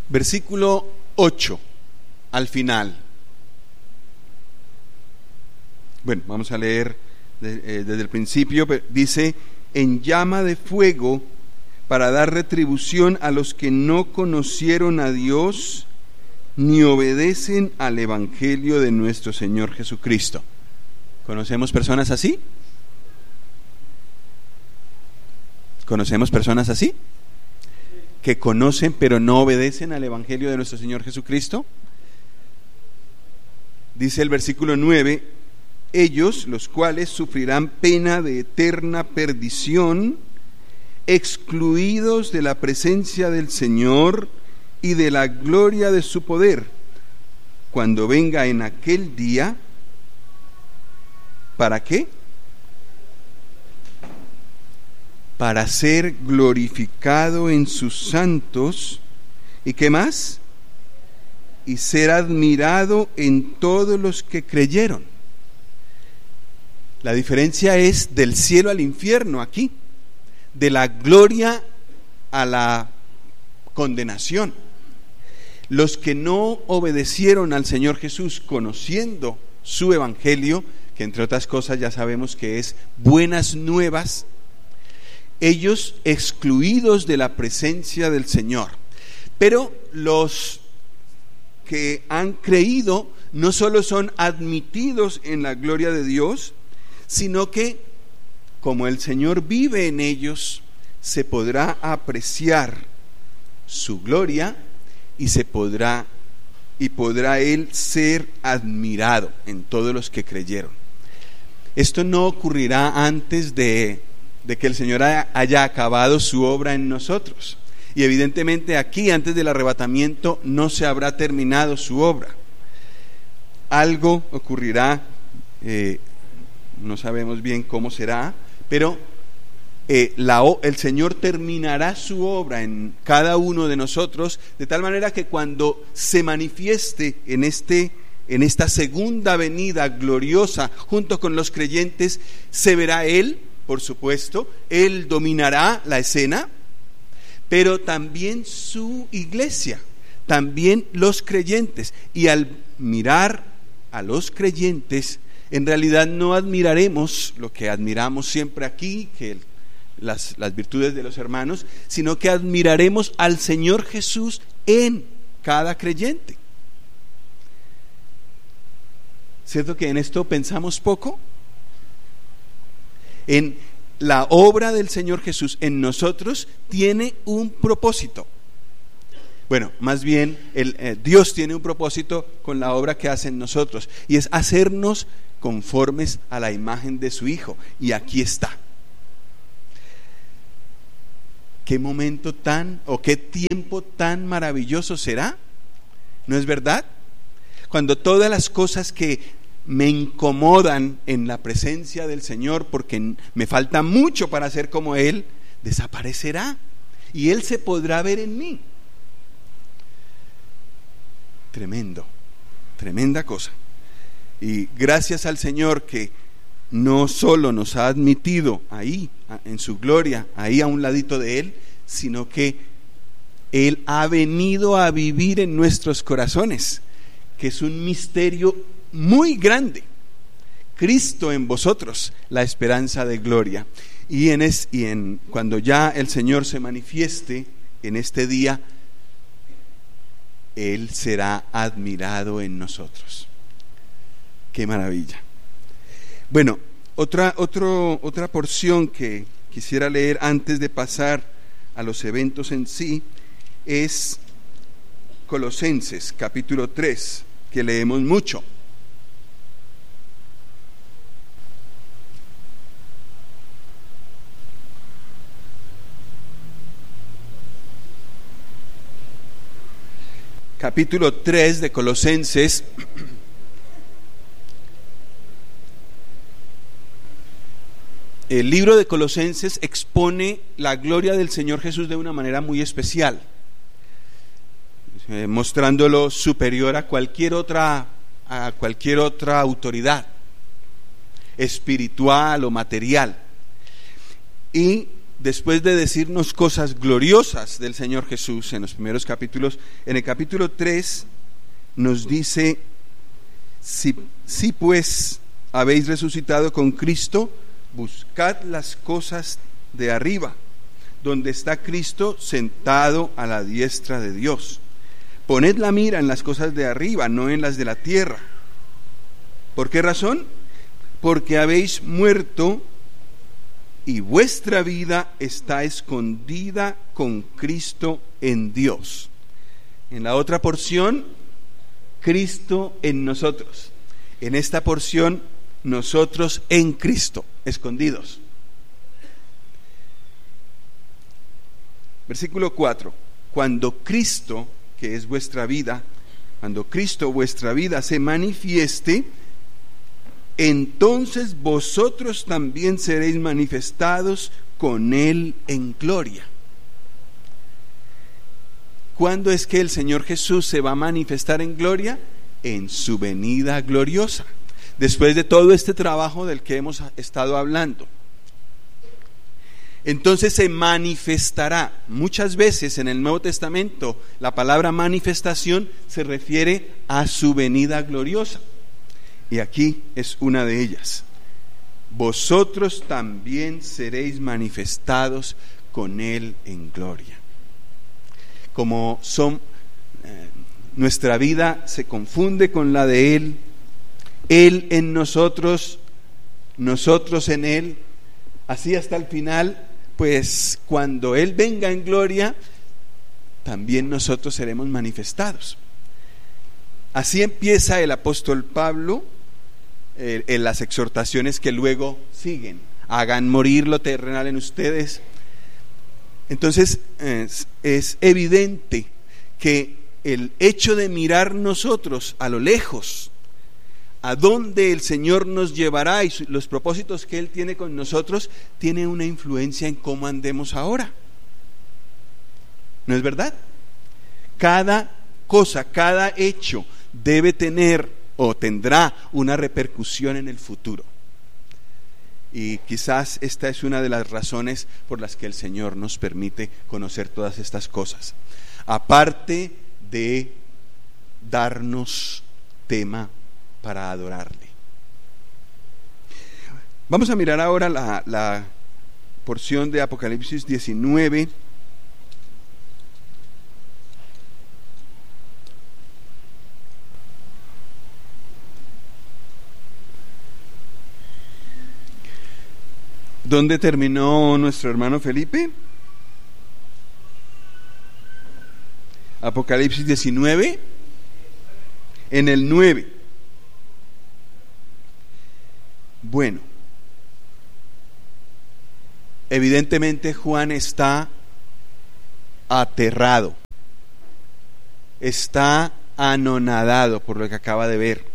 Versículo 8, al final. Bueno, vamos a leer desde el principio. Dice: en llama de fuego, para dar retribución a los que no conocieron a Dios ni obedecen al Evangelio de nuestro Señor Jesucristo. ¿Conocemos personas así? ¿Conocemos personas así? Que conocen pero no obedecen al Evangelio de nuestro Señor Jesucristo. Dice el versículo 9: ellos, los cuales sufrirán pena de eterna perdición, excluidos de la presencia del Señor y de la gloria de su poder, cuando venga en aquel día. ¿Para qué? Para ser glorificado en sus santos. ¿Y qué más? Y ser admirado en todos los que creyeron. La diferencia es del cielo al infierno aquí, de la gloria a la condenación. Los que no obedecieron al Señor Jesús conociendo su evangelio, que entre otras cosas ya sabemos que es buenas nuevas, ellos excluidos de la presencia del Señor. Pero los que han creído no solo son admitidos en la gloria de Dios, sino que como el Señor vive en ellos, se podrá apreciar su gloria y podrá Él ser admirado en todos los que creyeron. Esto no ocurrirá antes de que el Señor haya acabado su obra en nosotros. Y evidentemente aquí, antes del arrebatamiento, no se habrá terminado su obra. Algo ocurrirá, no sabemos bien cómo será, pero el Señor terminará su obra en cada uno de nosotros, de tal manera que cuando se manifieste en esta segunda venida gloriosa junto con los creyentes, se verá Él, por supuesto. Él dominará la escena, pero también su iglesia, también los creyentes. Y al mirar a los creyentes, en realidad no admiraremos lo que admiramos siempre aquí, que las virtudes de los hermanos, sino que admiraremos al Señor Jesús en cada creyente. ¿Cierto que en esto pensamos poco? En la obra del Señor Jesús en nosotros tiene un propósito. Bueno, más bien Dios tiene un propósito con la obra que hace en nosotros, y es hacernos conformes a la imagen de su Hijo. Y aquí está. ¿Qué momento qué tiempo tan maravilloso será? ¿No es verdad? Cuando todas las cosas que me incomodan en la presencia del Señor, porque me falta mucho para ser como Él, desaparecerá y Él se podrá ver en mí. Tremendo, tremenda cosa. Y gracias al Señor que no solo nos ha admitido ahí en su gloria, ahí a un ladito de Él, sino que Él ha venido a vivir en nuestros corazones, que es un misterio muy grande. Cristo en vosotros, la esperanza de gloria. Y cuando ya el Señor se manifieste en este día, Él será admirado en nosotros. ¡Qué maravilla! Bueno, otra porción que quisiera leer antes de pasar a los eventos en sí es Colosenses capítulo 3, que leemos mucho. Capítulo 3 de Colosenses. El libro de Colosenses expone la gloria del Señor Jesús de una manera muy especial, mostrándolo superior a cualquier otra autoridad espiritual o material. Y después de decirnos cosas gloriosas del Señor Jesús en los primeros capítulos, en el capítulo 3 nos dice: si pues habéis resucitado con Cristo, buscad las cosas de arriba, donde está Cristo sentado a la diestra de Dios. Poned la mira en las cosas de arriba, no en las de la tierra. ¿Por qué razón? Porque habéis muerto y vuestra vida está escondida con Cristo en Dios. En la otra porción, Cristo en nosotros. En esta porción, nosotros en Cristo, escondidos. Versículo 4. Cuando Cristo, que es vuestra vida, cuando Cristo vuestra vida se manifieste, entonces vosotros también seréis manifestados con Él en gloria. ¿Cuándo es que el Señor Jesús se va a manifestar en gloria? En su venida gloriosa, después de todo este trabajo del que hemos estado hablando. Entonces se manifestará. Muchas veces en el Nuevo Testamento la palabra manifestación se refiere a su venida gloriosa, y aquí es una de ellas. Vosotros también seréis manifestados con Él en gloria. Como nuestra vida se confunde con la de Él, Él en nosotros, nosotros en Él, así hasta el final, pues cuando Él venga en gloria, también nosotros seremos manifestados. Así empieza el apóstol Pablo en las exhortaciones que luego siguen: hagan morir lo terrenal en ustedes. Entonces es evidente que el hecho de mirar nosotros a lo lejos, a dónde el Señor nos llevará y los propósitos que Él tiene con nosotros, tiene una influencia en cómo andemos ahora. ¿No es verdad? Cada cosa, cada hecho debe tener o tendrá una repercusión en el futuro. Y quizás esta es una de las razones por las que el Señor nos permite conocer todas estas cosas, aparte de darnos tema para adorarle. Vamos a mirar ahora la porción de Apocalipsis 19. ¿Dónde terminó nuestro hermano Felipe? Apocalipsis 19, en el 9. Bueno, evidentemente Juan está aterrado, está anonadado por lo que acaba de ver.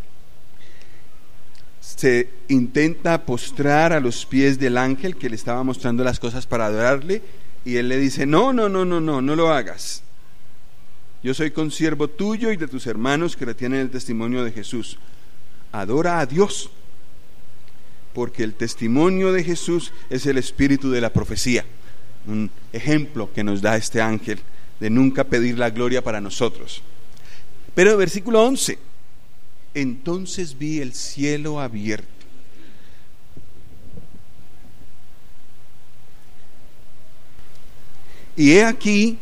Se intenta postrar a los pies del ángel que le estaba mostrando las cosas para adorarle, y él le dice: no lo hagas. Yo soy consiervo tuyo y de tus hermanos que retienen el testimonio de Jesús. Adora a Dios, porque el testimonio de Jesús es el espíritu de la profecía. Un ejemplo que nos da este ángel de nunca pedir la gloria para nosotros. Pero el versículo 11: entonces vi el cielo abierto. Y he aquí,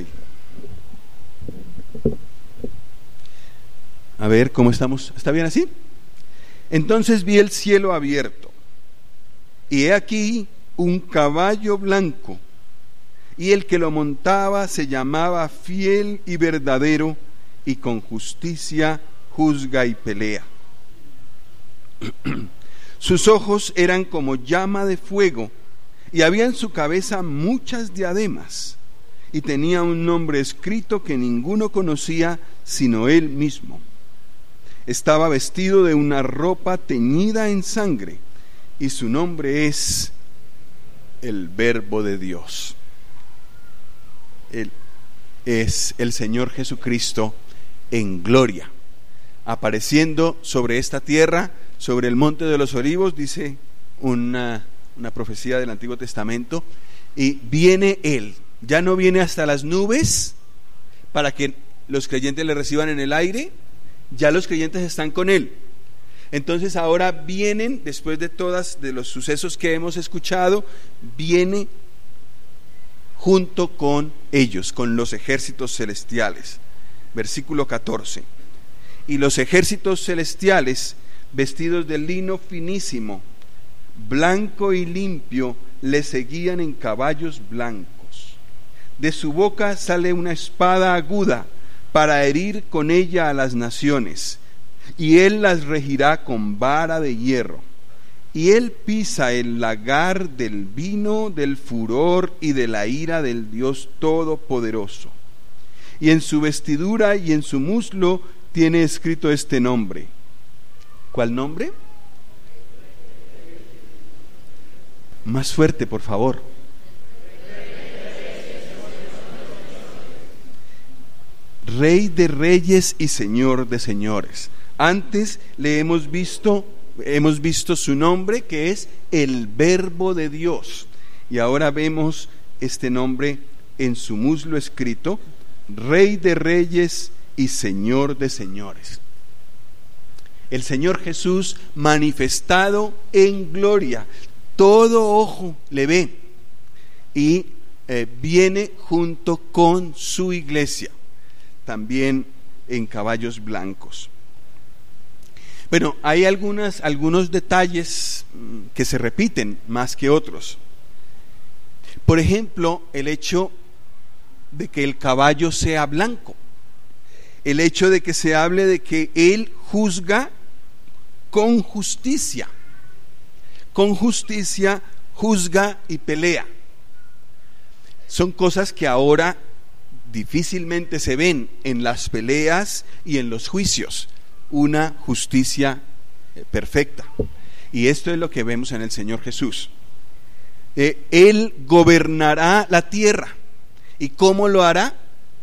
a ver cómo estamos, ¿está bien así? Entonces vi el cielo abierto, y he aquí un caballo blanco, y el que lo montaba se llamaba Fiel y Verdadero, y con justicia juzga y pelea. Sus ojos eran como llama de fuego, y había en su cabeza muchas diademas, y tenía un nombre escrito que ninguno conocía sino él mismo. Estaba vestido de una ropa teñida en sangre, y su nombre es el Verbo de Dios. Él es el Señor Jesucristo en gloria, apareciendo sobre esta tierra, sobre el monte de los Olivos, dice una profecía del Antiguo Testamento, y viene Él. Ya no viene hasta las nubes para que los creyentes le reciban en el aire, ya los creyentes están con Él. Entonces ahora vienen, después de los sucesos que hemos escuchado, viene junto con ellos, con los ejércitos celestiales. Versículo 14. Y los ejércitos celestiales, vestidos de lino finísimo, blanco y limpio, le seguían en caballos blancos. De su boca sale una espada aguda para herir con ella a las naciones, y él las regirá con vara de hierro. Y él pisa el lagar del vino del furor y de la ira del Dios Todopoderoso. Y en su vestidura y en su muslo tiene escrito este nombre. ¿Cuál nombre? Más fuerte, por favor. Rey de reyes y Señor de señores. Antes le hemos visto su nombre, que es el Verbo de Dios, y ahora vemos este nombre en su muslo escrito: Rey de reyes y Señor de señores. El Señor Jesús manifestado en gloria, todo ojo le ve, y viene junto con su iglesia, también en caballos blancos. Bueno, hay algunos detalles que se repiten más que otros. Por ejemplo, el hecho de que el caballo sea blanco, el hecho de que se hable de que Él juzga con justicia, juzga y pelea. Son cosas que ahora difícilmente se ven en las peleas y en los juicios, una justicia perfecta. Y esto es lo que vemos en el Señor Jesús. Él gobernará la tierra. ¿Y cómo lo hará?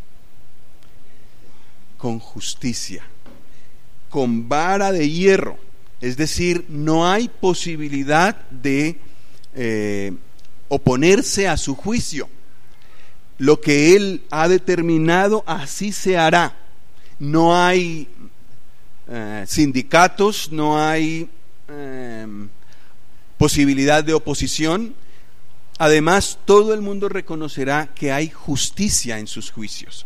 Con justicia, con vara de hierro. Es decir, no hay posibilidad de oponerse a su juicio. Lo que Él ha determinado, así se hará. No hay sindicatos, no hay posibilidad de oposición. Además, todo el mundo reconocerá que hay justicia en sus juicios.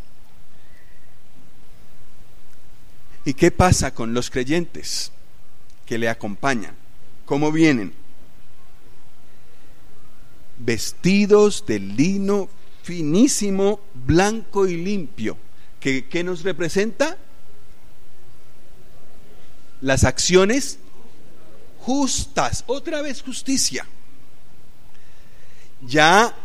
¿Y qué pasa con los creyentes que le acompañan? ¿Cómo vienen? Vestidos de lino finísimo, blanco y limpio. ¿Qué nos representa? Las acciones justas, otra vez justicia. Ya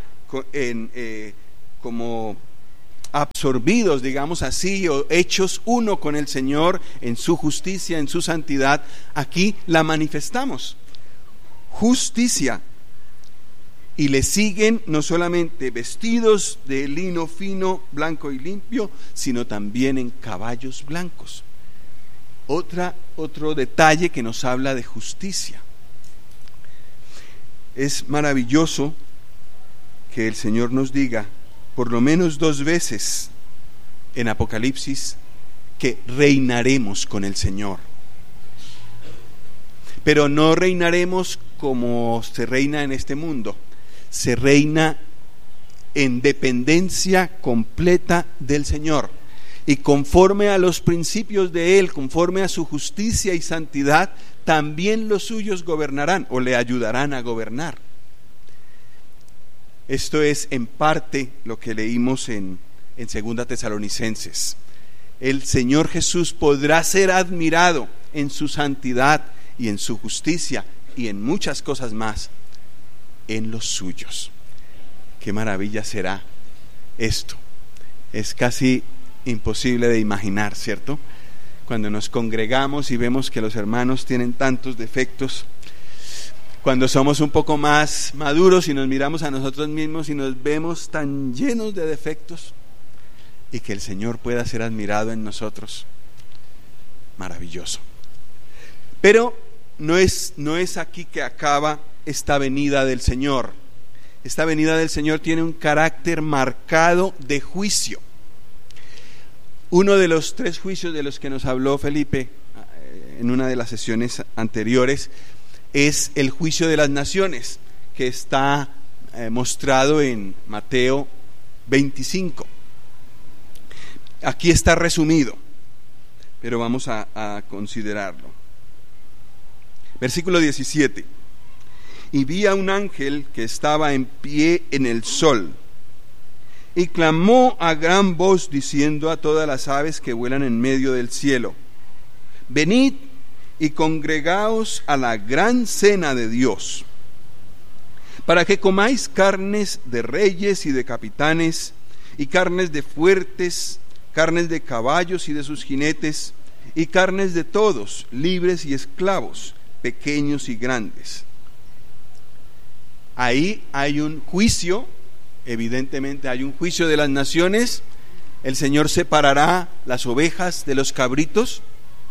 como absorbidos, digamos así, o hechos uno con el Señor en su justicia, en su santidad, aquí la manifestamos. Justicia. Y le siguen no solamente vestidos de lino fino, blanco y limpio, sino también en caballos blancos. Otro detalle que nos habla de justicia. Es maravilloso que el Señor nos diga por lo menos 2 veces en Apocalipsis que reinaremos con el Señor. Pero no reinaremos como se reina en este mundo. Se reina en dependencia completa del Señor, y conforme a los principios de Él, conforme a su justicia y santidad, también los suyos gobernarán o le ayudarán a gobernar. Esto es en parte lo que leímos en 2 Tesalonicenses. El Señor Jesús podrá ser admirado en su santidad y en su justicia y en muchas cosas más en los suyos. Qué maravilla será esto. Es casi imposible de imaginar, ¿cierto? Cuando nos congregamos y vemos que los hermanos tienen tantos defectos, cuando somos un poco más maduros y nos miramos a nosotros mismos y nos vemos tan llenos de defectos, y que el Señor pueda ser admirado en nosotros, maravilloso. Pero no es aquí que acaba esta venida del Señor. esta venida del Señor tiene un carácter marcado de juicio. Uno de los 3 juicios de los que nos habló Felipe en una de las sesiones anteriores es el juicio de las naciones, que está mostrado en Mateo 25. Aquí está resumido, pero vamos a considerarlo. Versículo 17. Y vi a un ángel que estaba en pie en el sol, y clamó a gran voz diciendo a todas las aves que vuelan en medio del cielo: venid y congregaos a la gran cena de Dios, para que comáis carnes de reyes y de capitanes, y carnes de fuertes, carnes de caballos y de sus jinetes, y carnes de todos, libres y esclavos, pequeños y grandes. Ahí hay un juicio, evidentemente hay un juicio de las naciones. El Señor separará las ovejas de los cabritos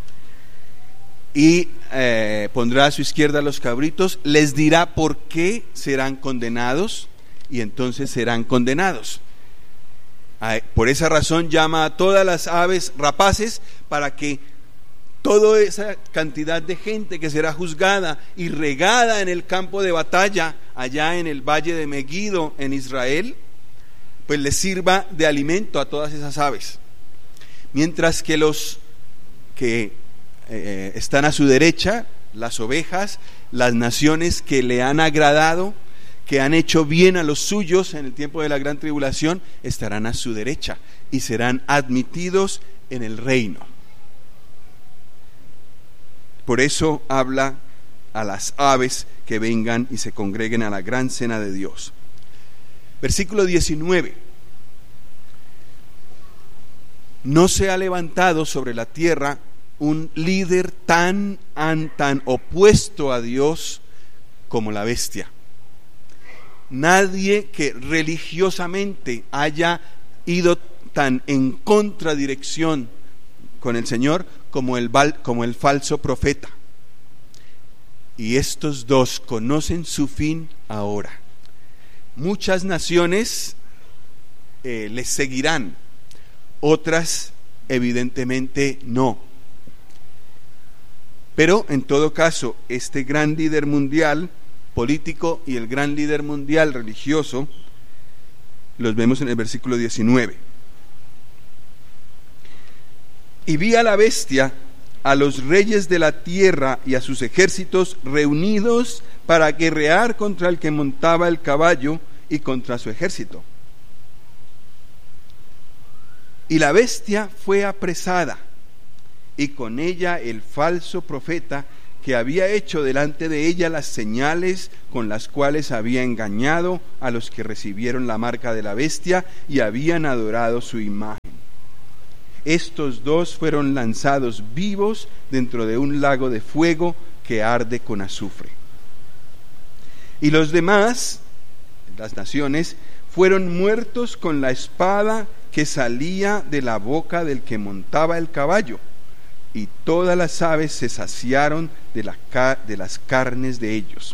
y pondrá a su izquierda a los cabritos, les dirá por qué serán condenados y entonces serán condenados. Por esa razón llama a todas las aves rapaces, para que toda esa cantidad de gente que será juzgada y regada en el campo de batalla allá en el valle de Megiddo en Israel, pues les sirva de alimento a todas esas aves. Mientras que los que están a su derecha, las ovejas, las naciones que le han agradado, que han hecho bien a los suyos en el tiempo de la gran tribulación, estarán a su derecha y serán admitidos en el reino. Por eso habla a las aves que vengan y se congreguen a la gran cena de Dios. Versículo 19. No se ha levantado sobre la tierra un líder tan opuesto a Dios como la bestia. Nadie que religiosamente haya ido tan en contradirección con el Señor como el falso profeta. Y estos dos conocen su fin ahora. Muchas naciones les seguirán, otras evidentemente no. Pero en todo caso, este gran líder mundial político y el gran líder mundial religioso los vemos en el versículo 19. Y vi a la bestia, a los reyes de la tierra y a sus ejércitos reunidos para guerrear contra el que montaba el caballo y contra su ejército. Y la bestia fue apresada, y con ella el falso profeta, que había hecho delante de ella las señales con las cuales había engañado a los que recibieron la marca de la bestia y habían adorado su imagen. Estos dos fueron lanzados vivos dentro de un lago de fuego que arde con azufre. Y los demás, las naciones, fueron muertos con la espada que salía de la boca del que montaba el caballo, y todas las aves se saciaron de las carnes de ellos.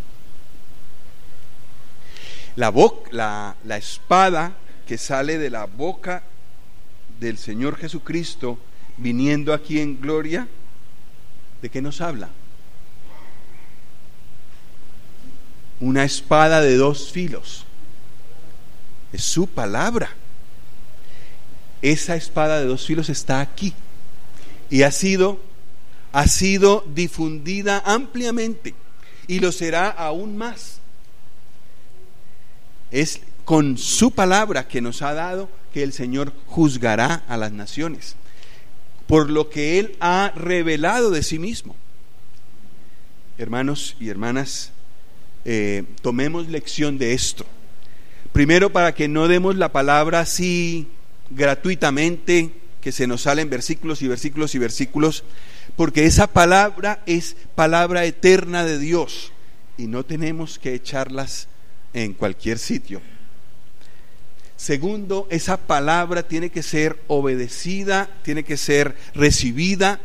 La espada que sale de la boca del Señor Jesucristo viniendo aquí en gloria, ¿de qué nos habla? Una espada de 2 filos. Es su palabra. Esa espada de 2 filos está aquí y ha sido difundida ampliamente y lo será aún más. Es con su palabra que nos ha dado que el Señor juzgará a las naciones por lo que Él ha revelado de sí mismo. Hermanos y hermanas, tomemos lección de esto. Primero, para que no demos la palabra así gratuitamente, que se nos salen versículos y versículos y versículos, porque esa palabra es palabra eterna de Dios y no tenemos que echarlas en cualquier sitio. Segundo, esa palabra tiene que ser obedecida, tiene que ser recibida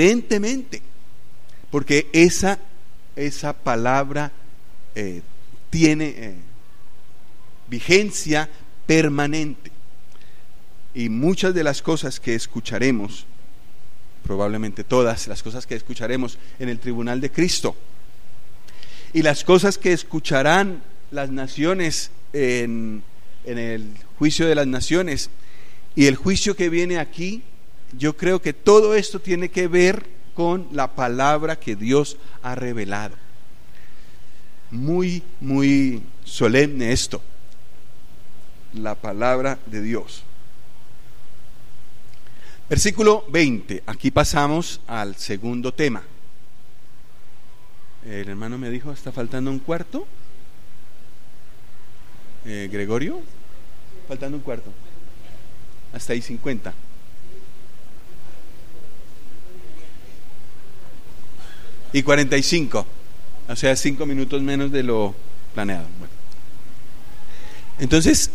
reverentemente, porque esa palabra tiene vigencia permanente. Y muchas de las cosas que escucharemos, probablemente todas las cosas que escucharemos en el tribunal de Cristo, y las cosas que escucharán las naciones en el juicio de las naciones, y el juicio que viene aquí, yo creo que todo esto tiene que ver con la palabra que Dios ha revelado. Muy, muy solemne esto, la palabra de Dios. Versículo 20, aquí pasamos al segundo tema. El hermano me dijo, ¿está faltando un cuarto? Gregorio, faltando un cuarto. Hasta ahí 50. Y 45, o sea, 5 minutos menos de lo planeado. Bueno. Entonces,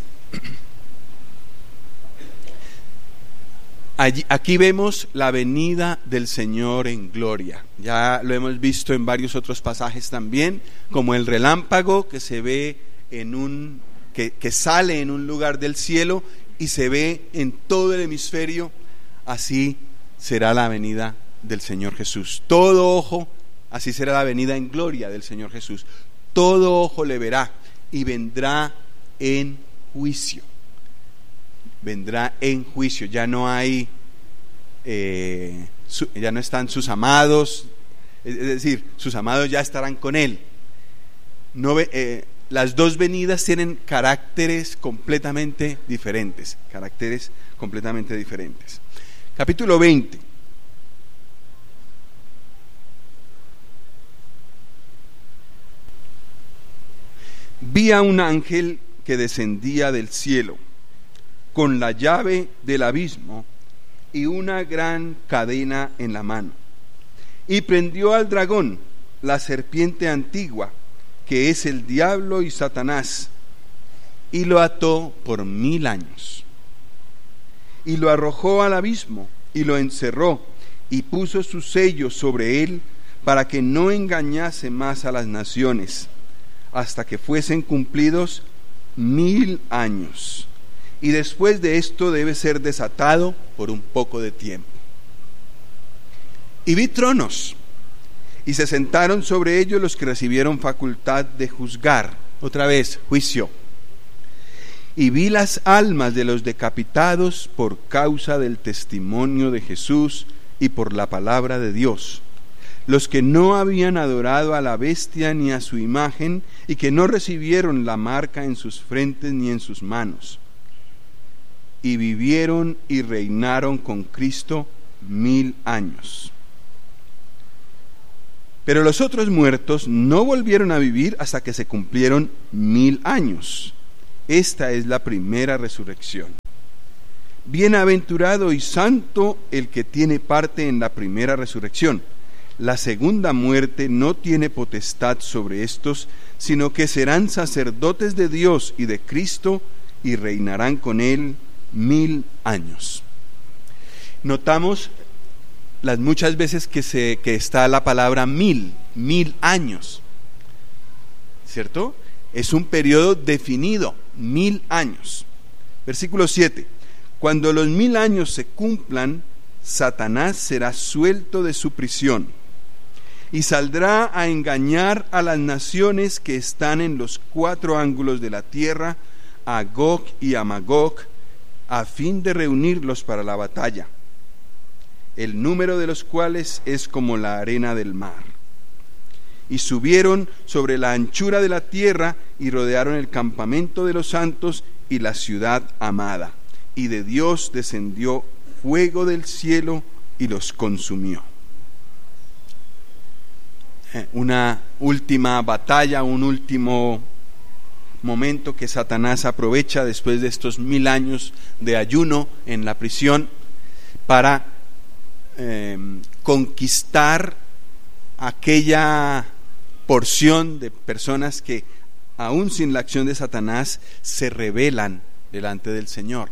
aquí vemos la venida del Señor en gloria. Ya lo hemos visto en varios otros pasajes también, como el relámpago que se ve que sale en un lugar del cielo y se ve en todo el hemisferio. Así será la venida del Señor Jesús. Todo ojo, así será la venida en gloria del Señor Jesús. Todo ojo le verá y vendrá en juicio. Vendrá en juicio. Ya no hay, ya no están sus amados, es decir, sus amados ya estarán con él. Las dos venidas tienen caracteres completamente diferentes. Capítulo 20. Vi a un ángel que descendía del cielo con la llave del abismo y una gran cadena en la mano, y prendió al dragón, la serpiente antigua, que es el diablo y Satanás, y lo ató por 1000 años, y lo arrojó al abismo, y lo encerró, y puso su sello sobre él, para que no engañase más a las naciones, hasta que fuesen cumplidos 1000 años. Y después de esto debe ser desatado por un poco de tiempo. Y vi tronos, y se sentaron sobre ellos los que recibieron facultad de juzgar. Otra vez, juicio. Y vi las almas de los decapitados por causa del testimonio de Jesús y por la palabra de Dios, los que no habían adorado a la bestia ni a su imagen, y que no recibieron la marca en sus frentes ni en sus manos. Y vivieron y reinaron con Cristo 1000 años. Pero los otros muertos no volvieron a vivir hasta que se cumplieron 1000 años. Esta es la primera resurrección. Bienaventurado y santo el que tiene parte en la primera resurrección. La segunda muerte no tiene potestad sobre estos, sino que serán sacerdotes de Dios y de Cristo, y reinarán con él 1000 años. Notamos las muchas veces que está la palabra 1000 años, ¿cierto? Es un periodo definido, 1000 años. Versículo 7. Cuando los 1000 años se cumplan, Satanás será suelto de su prisión y saldrá a engañar a las naciones que están en los 4 ángulos de la tierra, a Gog y a Magog, a fin de reunirlos para la batalla, el número de los cuales es como la arena del mar. Y subieron sobre la anchura de la tierra y rodearon el campamento de los santos y la ciudad amada. Y de Dios descendió fuego del cielo y los consumió. Una última batalla, un último momento que Satanás aprovecha después de estos 1000 años de ayuno en la prisión para conquistar aquella porción de personas que aún sin la acción de Satanás se rebelan delante del Señor.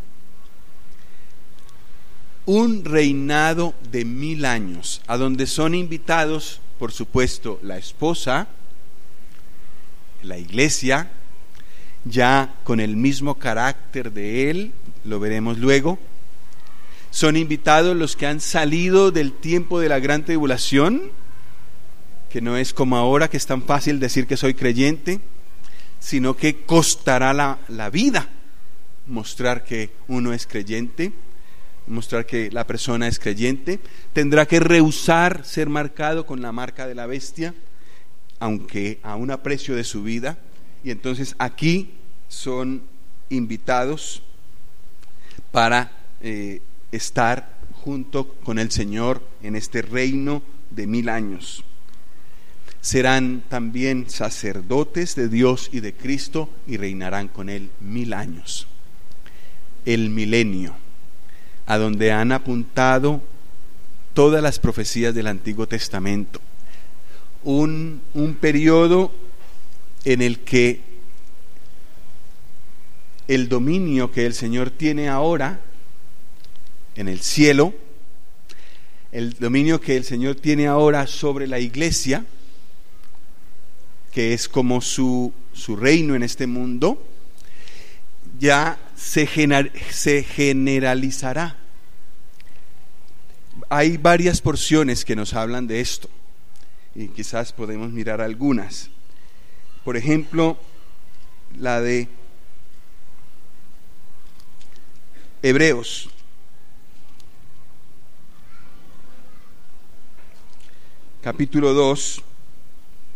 Un reinado de 1000 años, a donde son invitados, por supuesto, la esposa, la iglesia, ya con el mismo carácter de Él, lo veremos luego. Son invitados los que han salido del tiempo de la gran tribulación, que no es como ahora que es tan fácil decir que soy creyente, sino que costará la vida mostrar que uno es creyente, mostrar que la persona es creyente. Tendrá que rehusar ser marcado con la marca de la bestia, aunque a un aprecio de su vida. Y entonces aquí son invitados para estar junto con el Señor en este reino de 1000 años. Serán también sacerdotes de Dios y de Cristo y reinarán con Él 1000 años. El milenio, a donde han apuntado todas las profecías del Antiguo Testamento. Un periodo en el que el dominio que el Señor tiene ahora en el cielo, el dominio que el Señor tiene ahora sobre la iglesia, que es como su reino en este mundo, ya se generalizará. Hay varias porciones que nos hablan de esto y quizás podemos mirar algunas. Por ejemplo, la de Hebreos, capítulo 2,